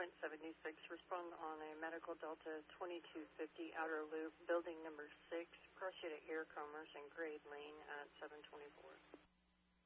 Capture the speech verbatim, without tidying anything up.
point seventy-six, respond on a Medical Delta twenty-two fifty outer loop, building number six, Cross Unit Air Commerce and Grade Lane at seven twenty-four.